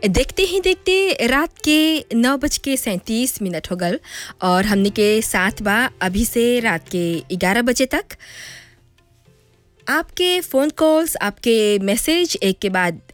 देखते ही देखते रात के 9:37 हो गल और हमने के साथ बा अभी से रात के 11 बजे तक। आपके फ़ोन कॉल्स, आपके मैसेज एक के बाद